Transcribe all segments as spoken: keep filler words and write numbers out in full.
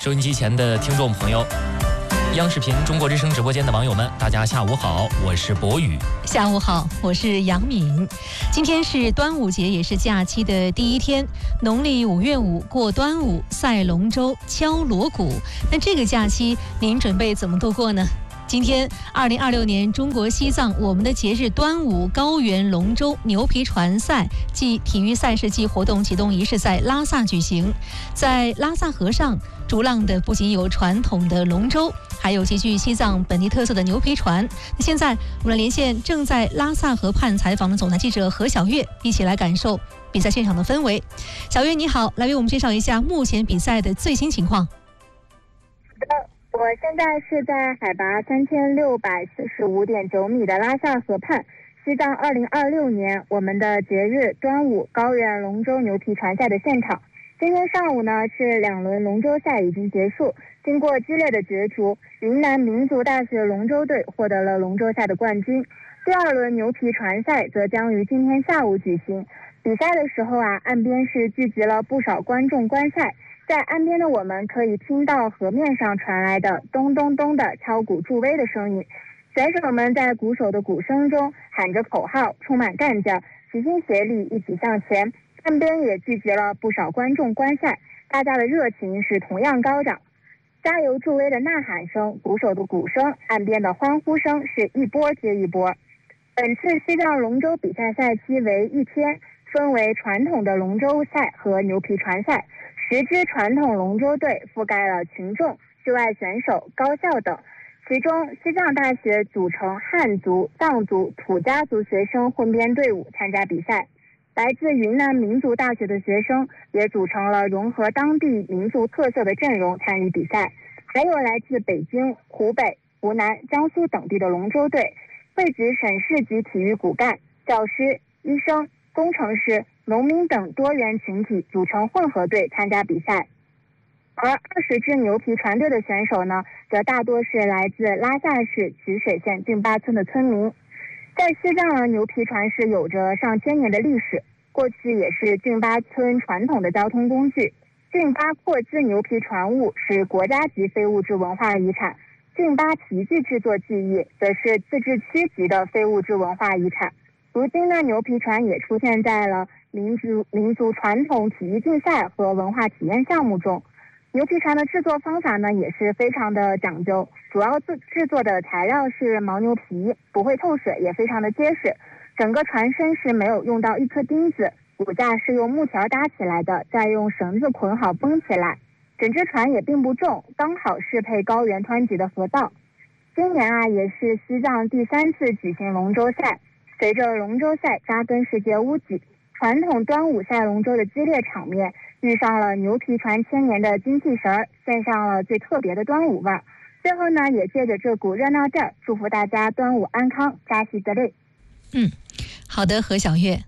收音机前的听众朋友，央视频中国之声直播间的网友们，大家下午好，我是博宇。 下午好，我是杨敏。今天是端午节，也是假期的第一天。农历五月五过端午，赛龙舟、敲锣鼓。那这个假期您准备怎么度过呢？今天，二零二六年中国西藏我们的节日端午高原龙舟牛皮船赛暨体育赛事暨活动启动仪式在拉萨举行。在拉萨河上逐浪的不仅有传统的龙舟，还有极具西藏本地特色的牛皮船。那现在我们连线正在拉萨河畔采访的总台记者何小月，一起来感受比赛现场的氛围。小月你好，来为我们介绍一下目前比赛的最新情况。 好的，我现在是在海拔三千六百四十五点九米的拉萨河畔，西藏二零二六年我们的节日端午高原龙舟牛皮船赛的现场。今天上午呢，是两轮龙舟赛已经结束，经过激烈的角逐，云南民族大学龙舟队获得了龙舟赛的冠军。第二轮牛皮船赛则将于今天下午举行。比赛的时候啊，岸边是聚集了不少观众观赛。在岸边的我们可以听到河面上传来的咚咚咚的敲鼓助威的声音，选手们在鼓手的鼓声中喊着口号，充满干劲，齐心协力一起向前。岸边也聚集了不少观众观赛，大家的热情是同样高涨，加油助威的呐喊声，鼓手的鼓声，岸边的欢呼声是一波接一波。本次西藏龙舟比赛赛期为一天，分为传统的龙舟赛和牛皮船赛。十支传统龙舟队覆盖了群众、室外选手、高校等，其中西藏大学组成汉族、藏族、土家族学生混编队伍参加比赛。来自云南民族大学的学生也组成了融合当地民族特色的阵容参与比赛，还有来自北京、湖北、湖南、江苏等地的龙舟队，汇集省市级体育骨干、教师、医生、工程师、农民等多元群体组成混合队参加比赛。而二十支牛皮船队的选手呢，则大多是来自拉萨市曲水县峻巴村的村民。在西藏的牛皮船是有着上千年的历史，过去也是峻巴村传统的交通工具。峻巴阔兹牛皮船坞是国家级非物质文化遗产，峻巴皮具制作技艺则是自治区级的非物质文化遗产。如今呢，牛皮船也出现在了民族民族传统体育竞赛和文化体验项目中。牛皮船的制作方法呢也是非常的讲究，主要制制作的材料是牦牛皮，不会透水，也非常的结实。整个船身是没有用到一颗钉子，骨架是用木条搭起来的，再用绳子捆好绷起来。整只船也并不重，刚好适配高原湍急的河道。今年啊，也是西藏第三次举行龙舟赛。随着龙舟赛扎根世界屋脊，传统端午赛龙舟的激烈场面遇上了牛皮船千年的精气神，献上了最特别的端午味儿。最后呢，也借着这股热闹劲儿，祝福大家端午安康，扎西德勒。 嗯，好的，何小月。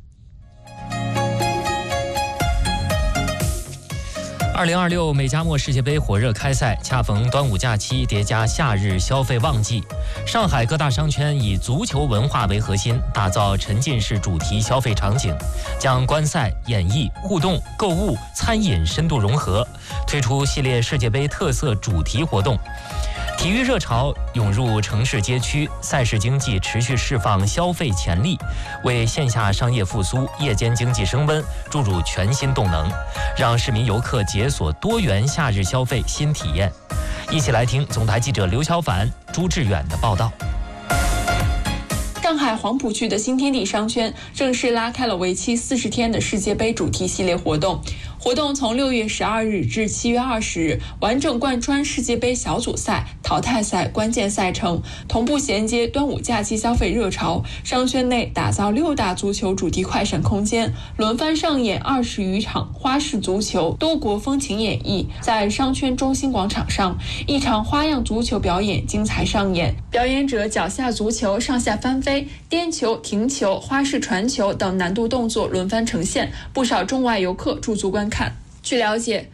二零二六美加墨世界杯火热开赛，恰逢端午假期，叠加夏日消费旺季。上海各大商圈以足球文化为核心，打造沉浸式主题消费场景，将观赛、演艺、互动、购物、餐饮深度融合，推出系列世界杯特色主题活动。体育热潮涌入城市街区，赛事经济持续释放消费潜力，为线下商业复苏、夜间经济升温注入全新动能，让市民游客解锁多元夏日消费新体验。一起来听总台记者刘小凡、朱志远的报道。 上海黄浦区的新天地商圈正式拉开了为期四十天的世界杯主题系列活动。活动从六月十二日至七月二十日，完整贯穿世界杯小组赛、淘汰赛关键赛程，同步衔接端午假期消费热潮。商圈内打造六大足球主题快闪空间，轮番上演二十余场花式足球多国风情演绎。在商圈中心广场上，一场花样足球表演精彩上演，表演者脚下足球上下翻飞、颠球、停球、花式传球等难度动作轮番呈现，不少中外游客驻足观看。据了解，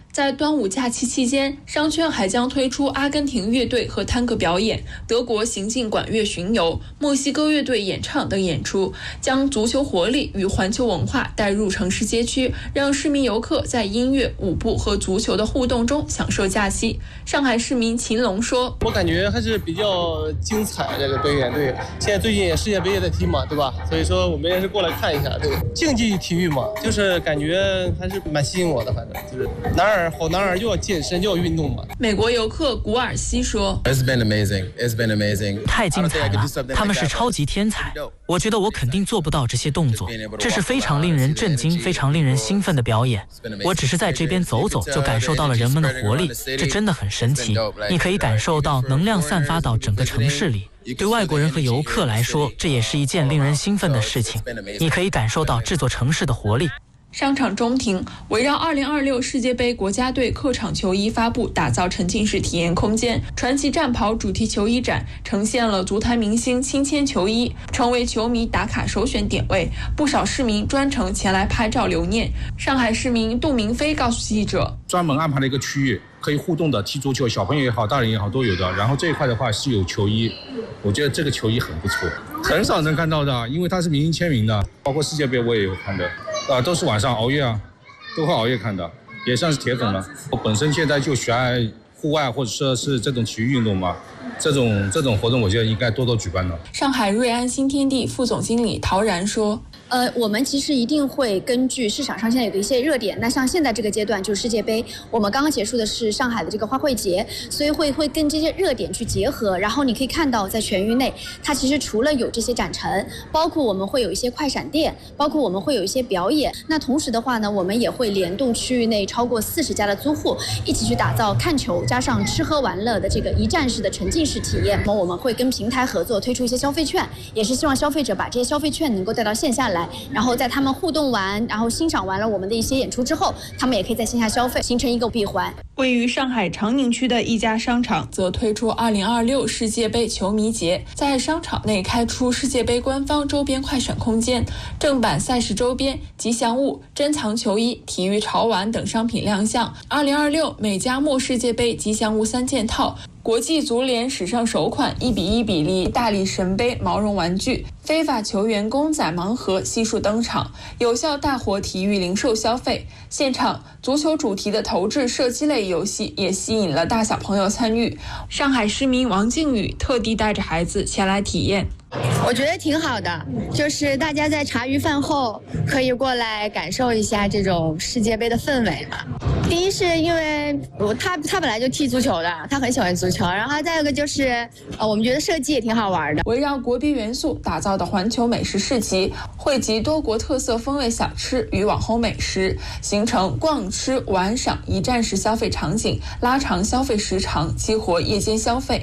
在端午假期期间，商圈还将推出阿根廷乐队和探戈表演、德国行进管乐巡游、墨西哥乐队演唱等演出，将足球活力与环球文化带入城市街区，让市民游客在音乐、舞步和足球的互动中享受假期。上海市民秦龙说：“ 我感觉还是比较精彩，这个表演。对，现在最近世界杯也在踢嘛，对吧？所以说我们也是过来看一下。对，竞技体育嘛，就是感觉还是蛮吸引我的，反正就是男儿。”好男儿又要健身又要运动嘛。 美国游客古尔西说 It's been amazing. It's been amazing. 太精彩了，他们是超级天才。我觉得我肯定做不到这些动作，这是非常令人震惊、非常令人兴奋的表演。我只是在这边走走，就感受到了人们的活力，这真的很神奇。你可以感受到能量散发到整个城市里。对外国人和游客来说，这也是一件令人兴奋的事情。你可以感受到这座城市的活力。 商场中庭围绕二零二六世界杯国家队客场球衣发布，打造沉浸式体验空间。传奇战袍主题球衣展呈现了足坛明星亲签球衣，成为球迷打卡首选点位。不少市民专程前来拍照留念。上海市民杜明飞告诉记者， 专门安排了一个区域，可以互动的踢足球，小朋友也好，大人也好都有的。然后这一块的话是有球衣，我觉得这个球衣很不错，很少能看到的，因为它是明星签名的。包括世界杯我也有看的。啊，都是晚上熬夜啊，都会熬夜看的，也算是铁粉了。我本身现在就喜爱户外或者说是这种体育运动嘛，这种这种活动我觉得应该多多举办的。 上海瑞安新天地副总经理陶然说。 呃，我们其实一定会根据市场上现在有的一些热点，那像现在这个阶段就是世界杯，我们刚刚结束的是上海的这个花卉节，所以会会跟这些热点去结合。然后你可以看到，在全域内，它其实除了有这些展陈，包括我们会有一些快闪店，包括我们会有一些表演。那同时的话呢，我们也会联动区域内超过四十家的租户，一起去打造看球加上吃喝玩乐的这个一站式的沉浸式体验。我们会跟平台合作推出一些消费券，也是希望消费者把这些消费券能够带到线下来。然后在他们互动完，然后欣赏完了我们的一些演出之后，他们也可以在线下消费，形成一个闭环。 位于上海长宁区的一家商场则推出二零二六世界杯球迷节，在商场内开出世界杯官方周边快闪空间，正版赛事周边、吉祥物、珍藏球衣、体育潮玩等商品亮相。二零二六美加墨世界杯吉祥物三件套。国际足联史上首款一比一比例大力神杯毛绒玩具、非法球员公仔盲盒悉数登场，有效大活体育零售消费。现场足球主题的投掷射击类游戏也吸引了大小朋友参与。上海市民王靖宇特地带着孩子前来体验。 我觉得挺好的，就是大家在茶余饭后可以过来感受一下这种世界杯的氛围嘛。第一是因为我他他本来就踢足球的，他很喜欢足球，然后再一个就是呃，我们觉得设计也挺好玩的。 围绕国别元素打造的环球美食市集，汇集多国特色风味小吃与网红美食，形成逛吃玩赏一站式消费场景，拉长消费时长，激活夜间消费。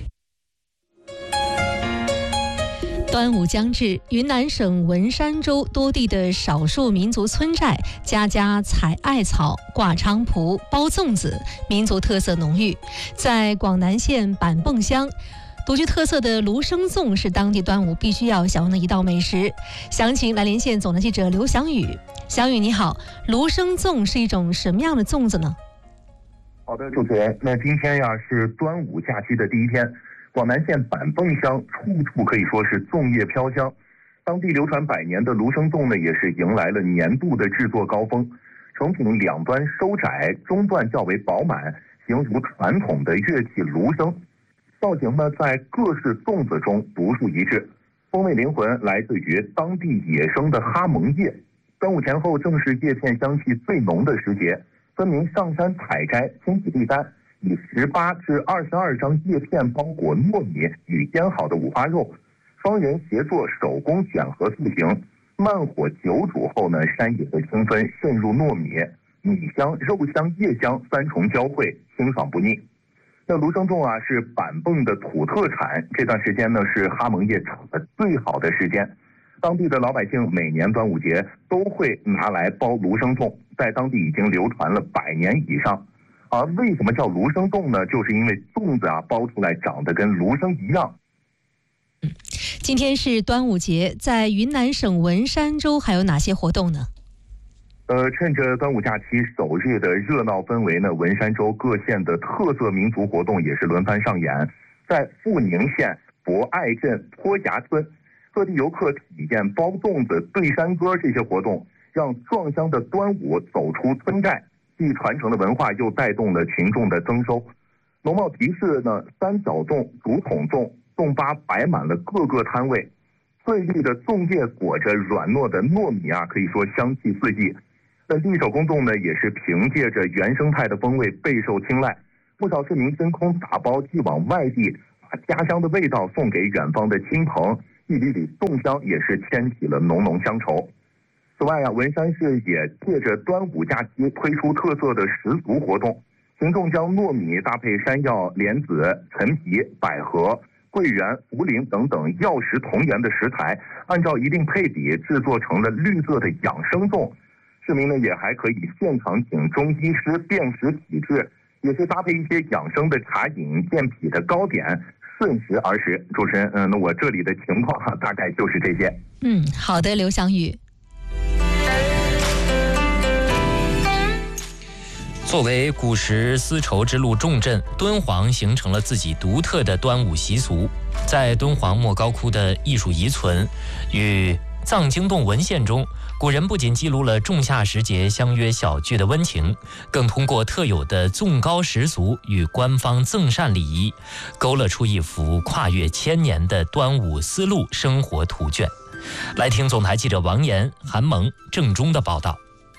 端午将至，云南省文山州多地的少数民族村寨家家采艾草、挂菖蒲、包粽子，民族特色浓郁。在广南县板泵乡，独具特色的芦生粽是当地端午必须要享用的一道美食。详情来连线总台记者刘翔宇。翔宇你好，芦生粽是一种什么样的粽子呢？ 好的，主持人，那今天呀是端午假期的第一天。广南县板泵乡处处可以说是粽叶飘香，当地流传百年的芦生粽呢，也是迎来了年度的制作高峰。成品两端收窄，中段较为饱满，形如传统的乐器芦笙。造型呢，在各式粽子中独树一帜，风味灵魂来自于当地野生的哈蒙叶。端午前后正是叶片香气最浓的时节，村民上山采摘，清洗地干。以十八至二十二张叶片包裹糯米与腌好的五花肉，双人协作手工选核塑形，慢火久煮后呢，山野的清芬渗入糯米，米香、肉香、叶香三重交汇，清爽不腻。那芦生粽啊是板泵的土特产，这段时间呢是哈蒙叶长得最好的时间，当地的老百姓每年端午节都会拿来包芦生粽，在当地已经流传了百年以上。而为什么叫芦生粽呢？就是因为粽子啊包出来长得跟芦生一样。 嗯，今天是端午节，在云南省文山州还有哪些活动呢？ 呃，趁着端午假期首日的热闹氛围呢，文山州各县的特色民族活动也是轮番上演。在富宁县博爱镇坡崖村，各地游客体验包粽子、对山歌这些活动，让壮乡的端午走出村寨，既传承了文化，又带动了群众的增收。农贸集市呢，三角粽、竹筒粽、粽粑摆满了各个摊位，翠绿的粽叶裹着软糯的糯米啊，可以说香气四溢。本地手工粽呢，也是凭借着原生态的风味备受青睐，不少市民真空打包寄往外地，把家乡的味道送给远方的亲朋，一里里粽香也是牵起了浓浓乡愁。此外啊，文山市也借着端午假期推出特色的食俗活动，群众将糯米搭配山药、莲子、陈皮、百合、桂圆、茯苓等等药食同源的食材，按照一定配比制作成了绿色的养生粽。市民呢也还可以现场请中医师辨识体质，也是搭配一些养生的茶饮、健脾的糕点，顺时而食。主持人，嗯，那我这里的情况哈，大概就是这些。 嗯，好的，刘翔宇。 作为古时丝绸之路重镇，敦煌形成了自己独特的端午习俗。在敦煌莫高窟的艺术遗存与藏经洞文献中，古人不仅记录了仲夏时节相约小聚的温情，更通过特有的粽糕习俗与官方赠膳礼仪，勾勒出一幅跨越千年的端午丝路生活图卷。来听总台记者王岩、韩萌、郑中的报道。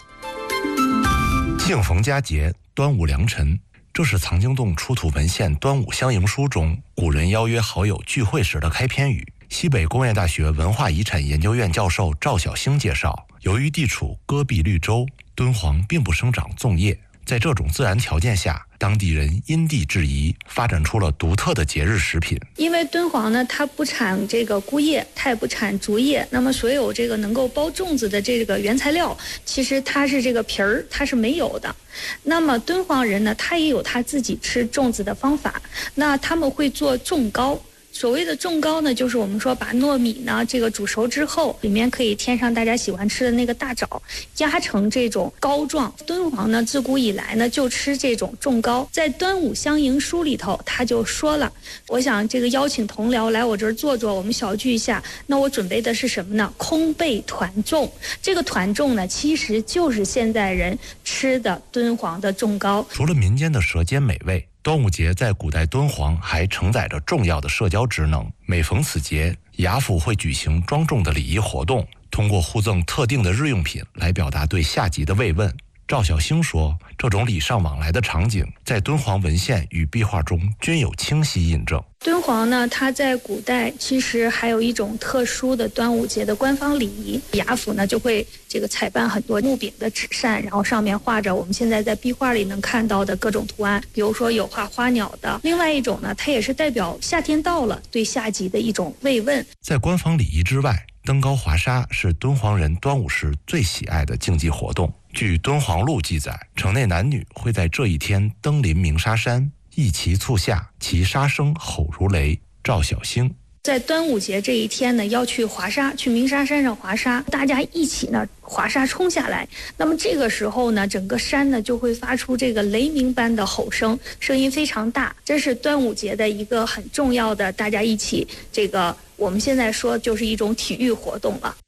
庆逢佳节，端午良辰，这是藏经洞出土文献《端午相迎书》中古人邀约好友聚会时的开篇语。西北工业大学文化遗产研究院教授赵晓星介绍，由于地处戈壁绿洲，敦煌并不生长粽叶，在这种自然条件下，当地人因地制宜，发展出了独特的节日食品。 因为敦煌呢，它不产这个菇叶，它也不产竹叶，那么所有这个能够包粽子的这个原材料，其实它是这个皮儿，它是没有的。那么敦煌人呢，他也有他自己吃粽子的方法，那他们会做粽糕。所谓的粽糕呢，就是我们说把糯米呢这个煮熟之后，里面可以添上大家喜欢吃的那个大枣，压成这种糕状。敦煌呢自古以来呢就吃这种粽糕，在《端午相迎书》里头他就说了，我想这个邀请同僚来我这儿坐坐，我们小聚一下。那我准备的是什么呢？空贝团粽。这个团粽呢，其实就是现代人吃的敦煌的粽糕。 除了民间的舌尖美味，端午节在古代敦煌还承载着重要的社交职能。每逢此节，衙府会举行庄重的礼仪活动，通过互赠特定的日用品来表达对下级的慰问。赵晓星说，这种礼尚往来的场景在敦煌文献与壁画中均有清晰印证。 敦煌呢，它在古代其实还有一种特殊的端午节的官方礼仪，衙府呢就会这个采办很多木柄的纸扇，然后上面画着我们现在在壁画里能看到的各种图案，比如说有画花鸟的。另外一种呢，它也是代表夏天到了，对下级的一种慰问。 在官方礼仪之外，登高华沙是敦煌人端午时最喜爱的竞技活动。据《敦煌录》记载，城内男女会在这一天登临鸣沙山，一齐促下，其沙声吼如雷。赵晓星在端午节这一天呢，要去华沙，去鸣沙山上华沙，大家一起呢华沙冲下来。那么这个时候呢，整个山呢就会发出这个雷鸣般的吼声，声音非常大。这是端午节的一个很重要的，大家一起这个我们现在说就是一种体育活动了。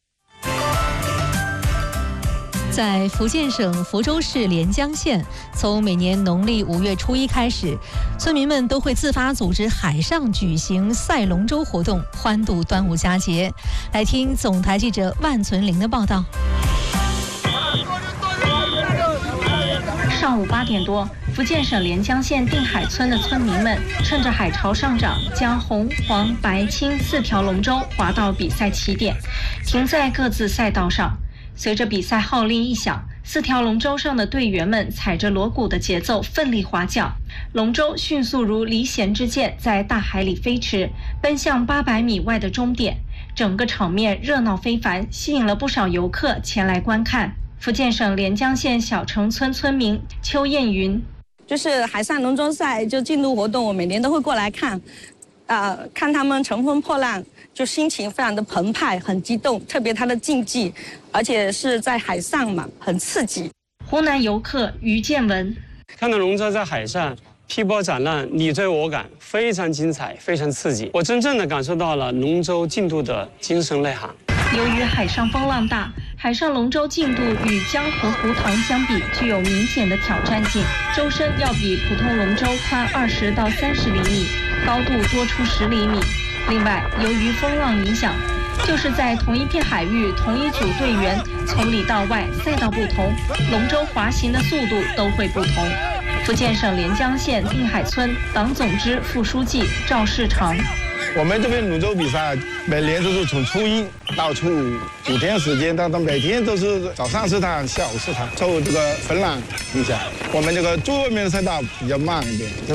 在福建省福州市连江县，从每年农历五月初一开始，村民们都会自发组织海上举行赛龙舟活动，欢度端午佳节。来听总台记者万存玲的报道。 上午八点多，福建省连江县定海村的村民们趁着海潮上涨，将红、黄、白、青四条龙舟划到比赛起点，停在各自赛道上。随着比赛号令一响，四条龙舟上的队员们踩着锣鼓的节奏奋力划桨，龙舟迅速如离弦之箭在大海里飞驰，奔向八百米外的终点。整个场面热闹非凡，吸引了不少游客前来观看。福建省连江县小城村村民邱艳云， 就是海上龙舟赛就进度活动，我每年都会过来看，呃，看他们乘风破浪， 就心情非常的澎湃，很激动，特别它的竞技，而且是在海上嘛，很刺激。 湖南游客于建文看到龙舟在海上劈波斩浪，你追我赶，非常精彩，非常刺激。我真正的感受到了龙舟竞渡的精神内涵。 由于海上风浪大，海上龙舟竞渡与江河湖塘相比具有明显的挑战性，舟身要比普通龙舟宽二十到三十厘米，高度多出十厘米。另外，由于风浪影响，就是在同一片海域，同一组队员从里到外，赛道不同，龙舟滑行的速度都会不同。福建省连江县定海村党总支副书记赵世长。 我们这边龙舟比赛每年都是从初一到初五五天时间，但是每天都是早上四趟，下午四趟，受这个风浪影响。我们这个最外面的赛道比较慢一点。